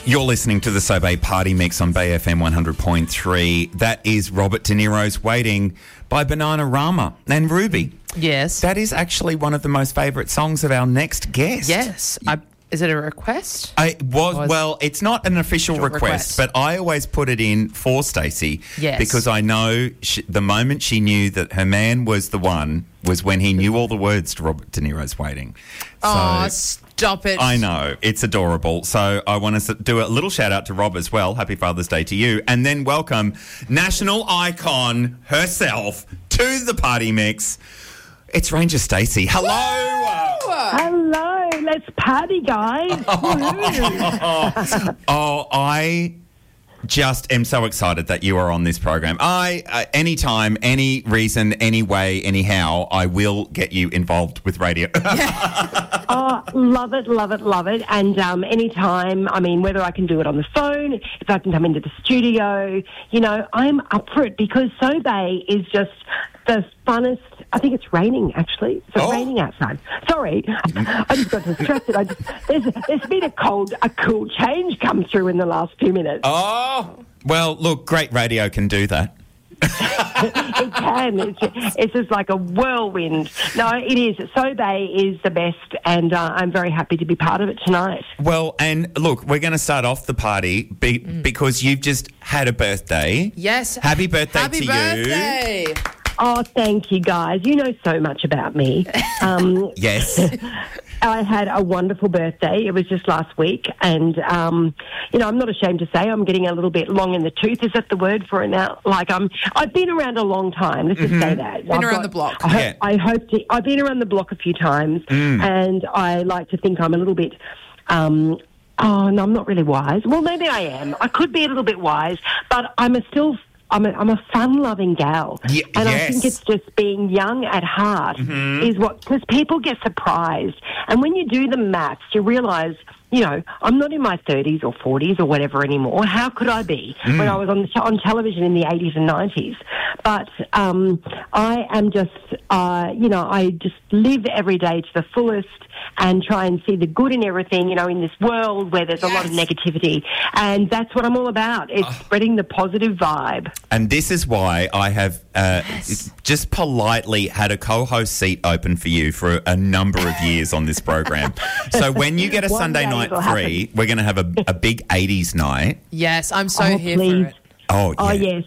You're listening to the Sobe Party Mix on Bay FM 100.3. That is Robert De Niro's Waiting by Bananarama and Ruby. Yes. That is actually one of the most favourite songs of our next guest. Yes. Is it a request? Well, it's not an official request, but I always put it in for Stacey. Yes. Because I know the moment she knew that her man was the one was when he knew all the words to Robert De Niro's Waiting. Oh, stop it. I know. It's adorable. So I want to do a little shout out to Rob as well. Happy Father's Day to you. And then welcome national icon herself to the Party Mix. It's Ranger Stacey. Hello. Hello. Let's party, guys. I just am so excited that you are on this program. Anytime, any reason, any way, anyhow, I will get you involved with radio. Oh, love it, love it, love it. And anytime, I mean, whether I can do it on the phone, if I can come into the studio, you know, I'm up for it because Sobe is just the funnest. I think it's raining, actually. It's raining outside. Sorry, I just got distracted. There's been a cool change come through in the last few minutes. Oh, well, look, great radio can do that. It can. It's just like a whirlwind. No, it is. Sobe is the best, and I'm very happy to be part of it tonight. Well, and look, we're going to start off the party because you've just had a birthday. Yes. Happy birthday to you. Happy birthday. Oh, thank you, guys. You know so much about me. Yes. I had a wonderful birthday. It was just last week. And, you know, I'm not ashamed to say I'm getting a little bit long in the tooth. Is that the word for it now? Like, I've been around a long time. Let's just say that. Been around the block. I've been around the block a few times. And I like to think I'm a little bit... no, I'm not really wise. Well, maybe I am. I could be a little bit wise, but I'm a fun-loving gal. And I think it's just being young at heart is what... Because people get surprised. And when you do the maths, you realise, you know, I'm not in my 30s or 40s or whatever anymore. How could I be when I was on television in the 80s and 90s? But I am just, you know, I just live every day to the fullest and try and see the good in everything, you know, in this world where there's a lot of negativity. And that's what I'm all about. It's spreading the positive vibe. And this is why I have just politely had a co-host seat open for you for a number of years on this program. So when you get a Sunday night free, we're going to have a big 80s night. Yes, I'm so here for it. Oh, yeah. Oh, yes.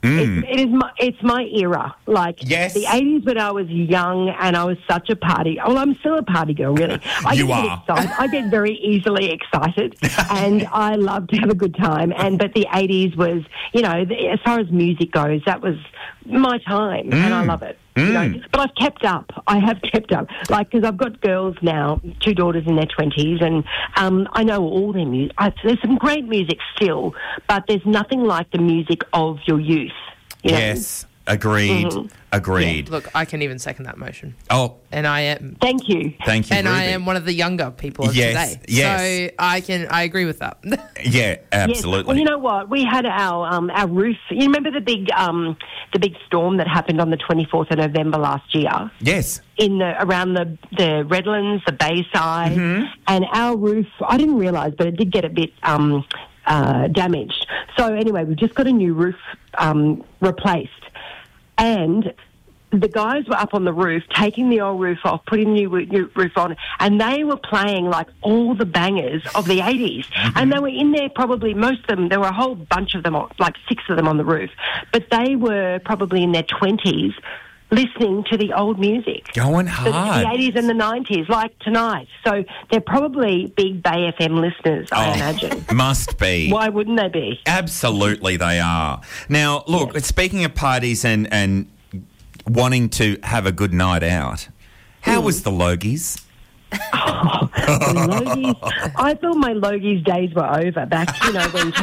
It's my era. Like, the 80s when I was young and I was such a party. Well, I'm still a party girl, really. I get very easily excited and I love to have a good time. But the 80s was, you know, as far as music goes, that was my time and I love it. You know? But I've kept up. I have kept up. Like, because I've got girls now, 2 daughters in their 20s, and I know all their music. There's some great music still, but there's nothing like the music of your youth. You know? Yes, agreed. Agreed. Yeah. Look, I can even second that motion. Oh. And I am. Thank you. Thank you, And Ruby. I am one of the younger people of today. Yes. So I agree with that. Yeah, absolutely. Yes. Well, you know what? We had our roof. You remember the big storm that happened on the 24th of November last year? Yes. Around the Redlands, the Bayside, and our roof. I didn't realise, but it did get a bit damaged. So anyway, we've just got a new roof replaced. And the guys were up on the roof, taking the old roof off, putting the new roof on, and they were playing like all the bangers of the 80s. And they were in there probably, most of them, there were a whole bunch of them, like 6 of them on the roof. But they were probably in their 20s listening to the old music. Going hard. The 80s and the 90s, like tonight. So they're probably big Bay FM listeners, I imagine. Must be. Why wouldn't they be? Absolutely they are. Now, look, speaking of parties and wanting to have a good night out, how was the Logies? The Logies. I thought my Logies days were over back, you know, when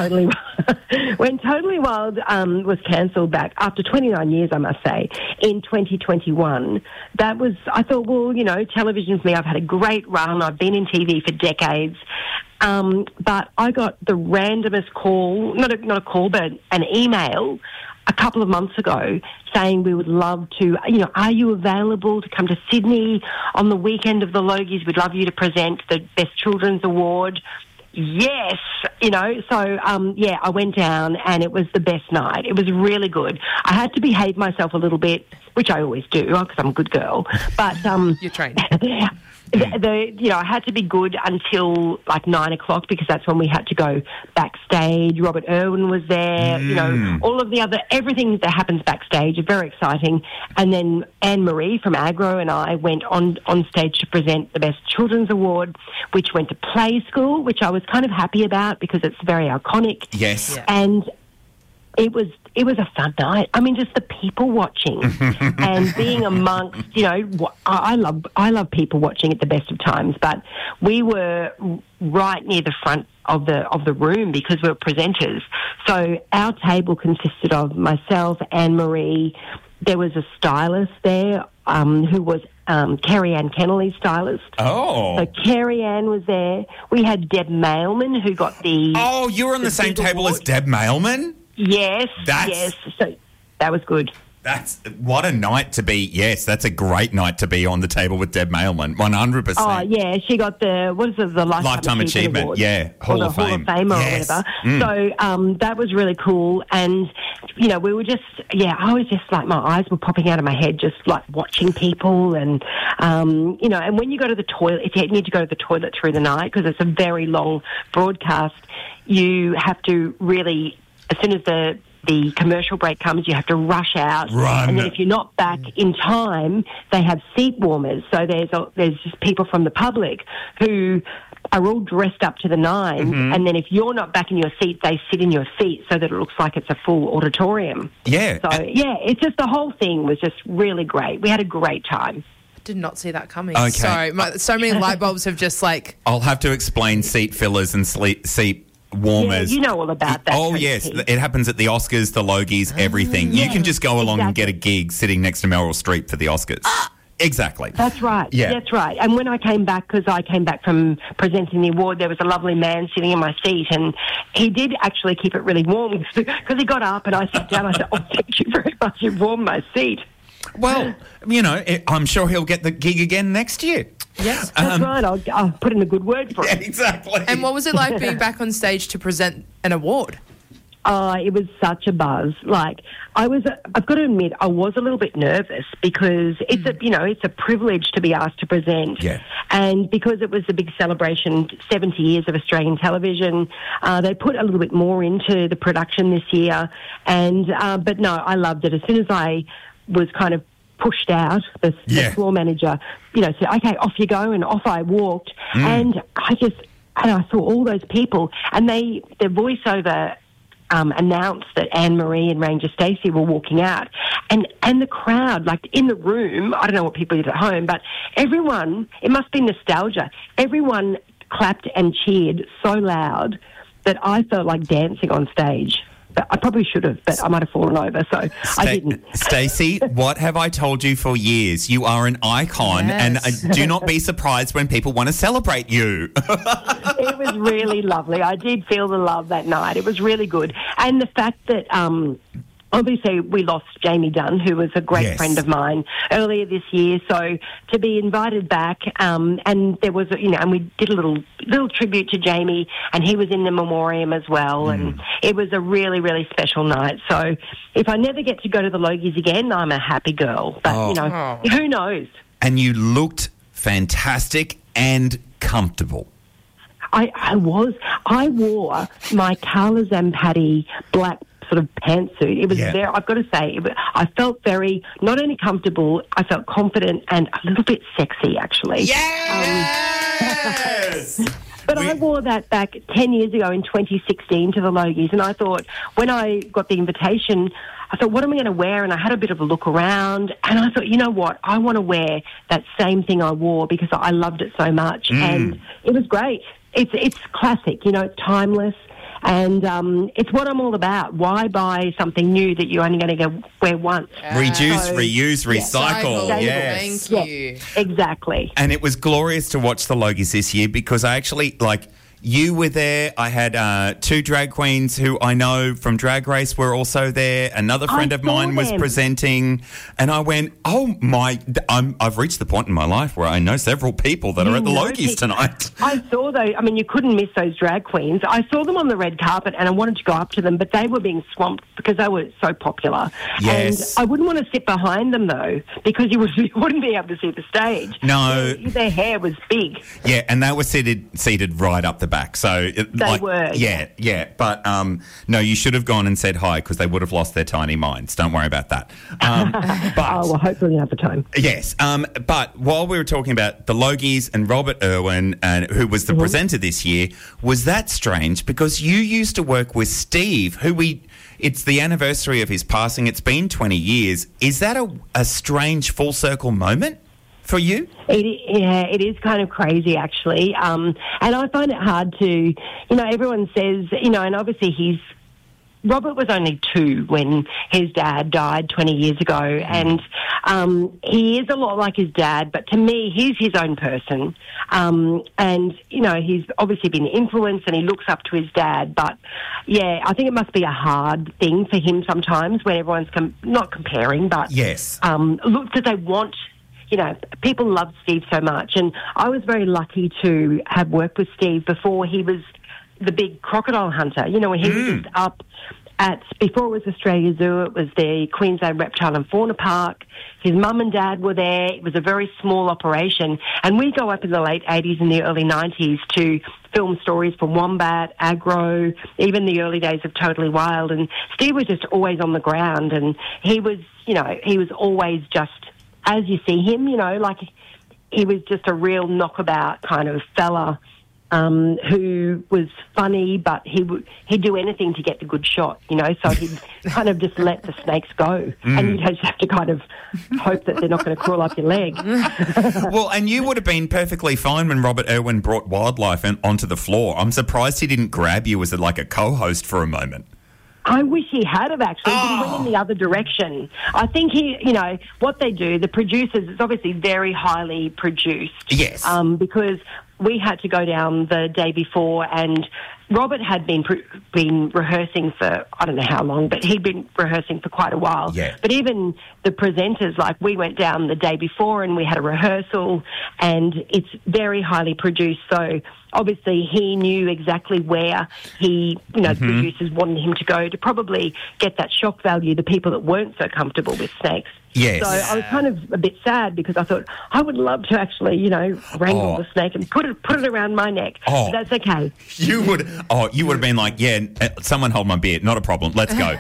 Totally Wild was cancelled back after 29 years, I must say, in 2021. I thought, well, you know, television for me, I've had a great run. I've been in TV for decades. But I got the randomest call, not a call, but an email a couple of months ago saying we would love to, you know, are you available to come to Sydney on the weekend of the Logies? We'd love you to present the Best Children's Award. yes, so, I went down and it was the best night. It was really good. I had to behave myself a little bit, which I always do because I'm a good girl. But You're trained. I had to be good until like 9 o'clock because that's when we had to go backstage. Robert Irwin was there, all of everything that happens backstage is very exciting. And then Anne-Marie from Agro and I went on stage to present the Best Children's Award, which went to Play School, which I was kind of happy about because it's very iconic. Yes. Yeah. And it was a fun night. I mean, just the people watching and being amongst, I love people watching at the best of times, but we were right near the front of the room because we were presenters. So our table consisted of myself, Anne-Marie. There was a stylist there who was Kerry Ann Kennelly's stylist. Oh. So Kerry Ann was there. We had Deb Mailman who got the... Oh, you were on the same table as Deb Mailman? Yes, yes. So that was good. That's what a night to be. Yes, that's a great night to be on the table with Deb Mailman. 100%. Oh yeah, she got the Lifetime Achievement Award. Yeah, Hall of Fame. Hall of Fame or whatever. So that was really cool, and we were just I was just like my eyes were popping out of my head, just like watching people, and and when you go to the toilet, if you need to go to the toilet through the night because it's a very long broadcast, you have to really. As soon as the commercial break comes, you have to rush out. Run. And then if you're not back in time, they have seat warmers. So there's just people from the public who are all dressed up to the nines. Mm-hmm. And then if you're not back in your seat, they sit in your seat so that it looks like it's a full auditorium. Yeah. So, it's just the whole thing was just really great. We had a great time. Did not see that coming. Okay. Sorry. So many light bulbs have just I'll have to explain seat fillers and seat warmers. Yeah, you know all about that. Oh, yes. It happens at the Oscars, the Logies, everything. You can just go along and get a gig sitting next to Meryl Streep for the Oscars. Exactly. That's right. Yeah. That's right. And when I came back, because I came back from presenting the award, there was a lovely man sitting in my seat, and he did actually keep it really warm because he got up and I sat down. I said, "Oh, thank you very much. You've warmed my seat." Well, I'm sure he'll get the gig again next year. Yes, that's right. I'll put in a good word for him. Yeah, exactly. And what was it like being back on stage to present an award? It was such a buzz. I've got to admit, I was a little bit nervous because it's a privilege to be asked to present. Yeah. And because it was a big celebration, 70 years of Australian television, they put a little bit more into the production this year. And, but no, I loved it. As soon as I was kind of pushed out, the floor manager, said, "Okay, off you go," and off I walked. And I saw all those people, and the voiceover announced that Anne-Marie and Ranger Stacey were walking out, and the crowd, like in the room, I don't know what people did at home, but everyone, it must be nostalgia, everyone clapped and cheered so loud that I felt like dancing on stage. I probably should have, but I might have fallen over, so I didn't. Stacey, what have I told you for years? You are an icon, and do not be surprised when people want to celebrate you. It was really lovely. I did feel the love that night. It was really good. And the fact that... obviously, we lost Jamie Dunn, who was a great friend of mine earlier this year. So to be invited back, and there was, and we did a little tribute to Jamie, and he was in the memoriam as well. And it was a really, really special night. So if I never get to go to the Logies again, I'm a happy girl. But who knows? And you looked fantastic and comfortable. I was. I wore my Carla Zampatti black sort of pantsuit. It was very, I've got to say, I felt very, not only comfortable, I felt confident and a little bit sexy, actually. Yes! But I wore that back 10 years ago in 2016 to the Logies, and I thought, when I got the invitation, I thought, what am I going to wear? And I had a bit of a look around, and I thought, you know what? I want to wear that same thing I wore because I loved it so much, and it was great. It's classic, it's timeless. And it's what I'm all about. Why buy something new that you're only going to wear once? Reduce, reuse, recycle. Yes. Thank you. Exactly. And it was glorious to watch the Logies this year because I actually, You were there. I had two drag queens who I know from Drag Race were also there. Another friend of mine was presenting. And I went, oh, my... I've reached the point in my life where I know several people that are at the Logies tonight. I saw those. I mean, you couldn't miss those drag queens. I saw them on the red carpet and I wanted to go up to them, but they were being swamped because they were so popular. Yes. And I wouldn't want to sit behind them, though, because you wouldn't be able to see the stage. No. Their hair was big. Yeah, and they were seated right up the back. So they were. Yeah. But no, you should have gone and said hi because they would have lost their tiny minds. Don't worry about that. Well, hopefully another time. Yes. But while we were talking about the Logies and Robert Irwin, who was the presenter this year, was that strange? Because you used to work with Steve, it's the anniversary of his passing. It's been 20 years. Is that a strange full circle moment for you? It is kind of crazy, actually. And I find it hard to, everyone says, and obviously Robert was only 2 when his dad died 20 years ago, and he is a lot like his dad, but to me, he's his own person. And, he's obviously been influenced and he looks up to his dad, but, yeah, I think it must be a hard thing for him sometimes when everyone's not comparing, but yes, look, that they want... people love Steve so much, and I was very lucky to have worked with Steve before he was the big crocodile hunter. When he was just up before it was Australia Zoo, it was the Queensland Reptile and Fauna Park. His mum and dad were there. It was a very small operation, and we go up in the late 80s and the early 90s to film stories from Wombat, Agro, even the early days of Totally Wild, and Steve was just always on the ground, and he was always just... as you see him, he was just a real knockabout kind of fella who was funny, but he'd do anything to get the good shot, so he'd kind of just let the snakes go. And you just have to kind of hope that they're not going to crawl up your leg. Well, and you would have been perfectly fine when Robert Irwin brought wildlife onto the floor. I'm surprised he didn't grab you as a co-host for a moment. I wish he had have actually, but he went in the other direction. I think what they do, the producers, it's obviously very highly produced. Yes. Because we had to go down the day before, and Robert had been rehearsing for, I don't know how long, but he'd been rehearsing for quite a while. Yeah. But even the presenters, we went down the day before and we had a rehearsal, and it's very highly produced. So obviously he knew exactly where the producers wanted him to go to probably get that shock value, the people that weren't so comfortable with snakes. Yes. So I was kind of a bit sad because I thought I would love to actually, wrangle the snake and put it around my neck. But that's okay. You would have been like, yeah, someone hold my beer, not a problem, let's go.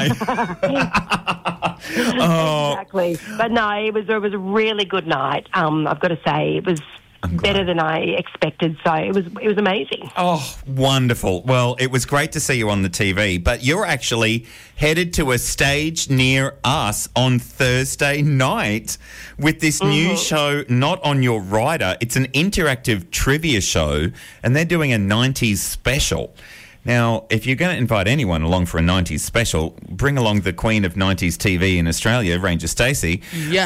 Exactly. But no, it was a really good night. I've got to say, it was better than I expected, so it was amazing. Oh, wonderful. Well, it was great to see you on the TV, but you're actually headed to a stage near us on Thursday night with this new show, Not On Your Rider. It's an interactive trivia show, and they're doing a 90s special. Now, if you're going to invite anyone along for a 90s special, bring along the queen of 90s TV in Australia, Ranger Stacey. Yes.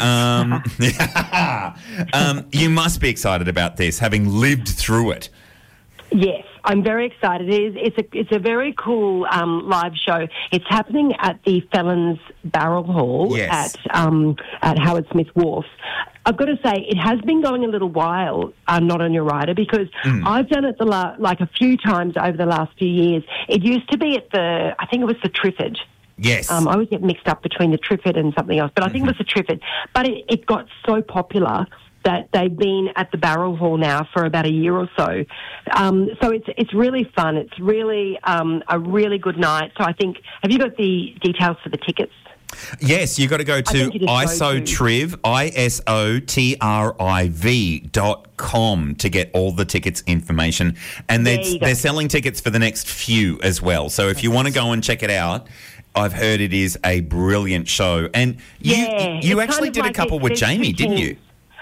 You must be excited about this, having lived through it. Yes, I'm very excited. It's a very cool live show. It's happening at the Felons Barrel Hall at Howard Smith Wharf. I've got to say, it has been going a little while, Not On Your Rider, because I've done it a few times over the last few years. It used to be I think it was the Triffid. Yes. I always get mixed up between the Triffid and something else, but I think it was the Triffid. But it got so popular that they've been at the Barrel Hall now for about a year or so. So it's really fun. It's really a really good night. So I think, have you got the details for the tickets? Yes, you've got to go to isotriv, isotriv.com to get all the tickets information. And they're selling tickets for the next few as well. So if you want to go and check it out, I've heard it is a brilliant show. And you actually did a couple with Jamie, didn't you?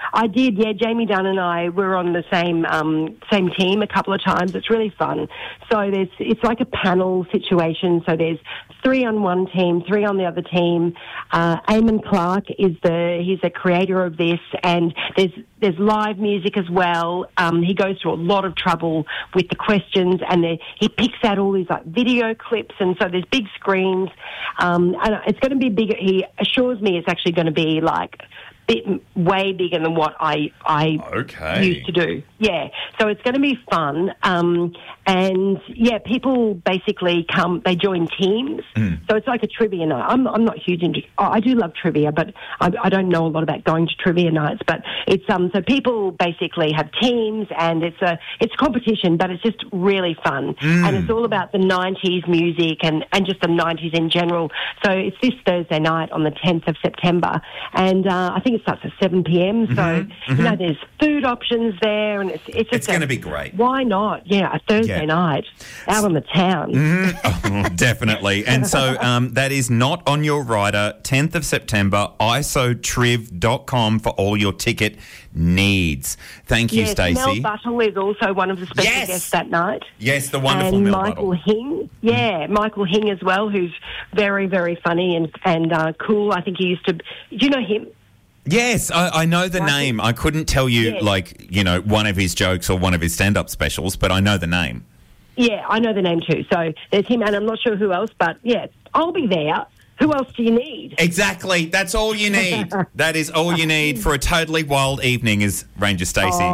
I did, yeah. Jamie Dunn and I were on the same team a couple of times. It's really fun. So it's like a panel situation. So there's 3 on one team, 3 on the other team. Eamon Clark he's the creator of this, and there's live music as well. He goes through a lot of trouble with the questions, and he picks out all these like video clips, and so there's big screens. And it's going to be bigger. He assures me it's actually going to be like way bigger than what I used to do. Yeah, so it's going to be fun. And yeah, people basically come. They join teams, so it's like a trivia night. I'm not huge into. I do love trivia, but I don't know a lot about going to trivia nights. But it's so people basically have teams, and it's a competition, but it's just really fun, and it's all about the 90s music and just the 90s in general. So it's this Thursday night on the 10th of September, and I think it starts at 7 p.m. So you know, there's food options there, and it's going to be great. Why not? Yeah, a Thursday night out on the town. Oh, definitely. And so that is not on your rider, 10th of September, isotriv.com for all your ticket needs. Thank you, Stacey. Mel Buttle is also one of the special guests that night. Yes, the wonderful and Mel Michael Buttle. Hing. Yeah, Michael Hing as well, who's very, very funny and cool. I think he used to... Do you know him? Yes, I know the name. I couldn't tell you, one of his jokes or one of his stand-up specials, but I know the name. Yeah, I know the name too. So there's him, and I'm not sure who else, but yeah, I'll be there. Who else do you need? Exactly. That's all you need. That is all you need for a totally wild evening, is Ranger Stacey.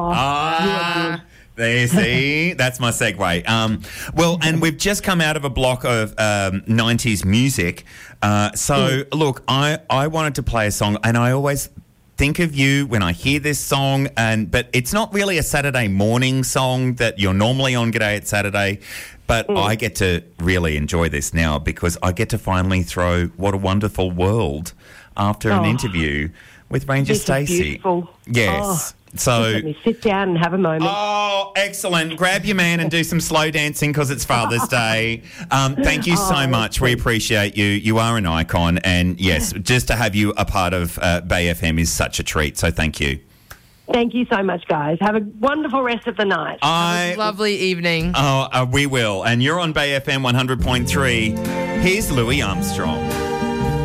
There you see. That's my segue. Well, and we've just come out of a block of 90s music. Look, I wanted to play a song, and I always think of you when I hear this song, but it's not really a Saturday morning song that you're normally on G'day It's Saturday, but I get to really enjoy this now because I get to finally throw What a Wonderful World after an interview with Ranger Stacey. Beautiful. Yes. So let me sit down and have a moment. Oh, excellent. Grab your man and do some slow dancing because it's Father's Day. Thank you so much. We appreciate you. You are an icon. And, yes, just to have you a part of Bay FM is such a treat. So thank you. Thank you so much, guys. Have a wonderful rest of the night. Have a lovely evening. Oh, we will. And you're on Bay FM 100.3. Here's Louis Armstrong.